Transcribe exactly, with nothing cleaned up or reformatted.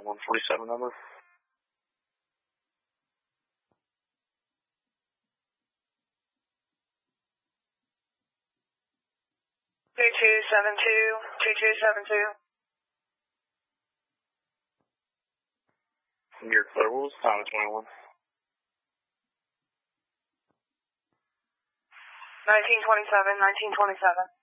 one forty-seven number. two two seven two, two two seven two. You're clear. What was the time of twenty-one? nineteen twenty-seven, nineteen twenty-seven.